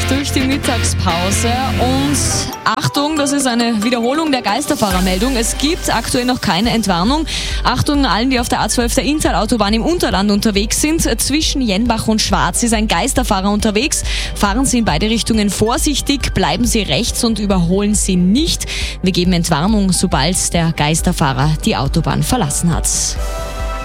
durch die Mittagspause. Und Achtung, das ist eine Wiederholung der Geisterfahrermeldung. Es gibt aktuell noch keine Entwarnung. Achtung allen, die auf der A12 der Inntal-Autobahn im Unterland unterwegs sind. Zwischen Jenbach und Schwarz ist ein Geisterfahrer unterwegs. Fahren Sie in beide Richtungen vorsichtig, bleiben Sie rechts und überholen Sie nicht. Wir geben Entwarnung, sobald der Geisterfahrer die Autobahn verlassen hat.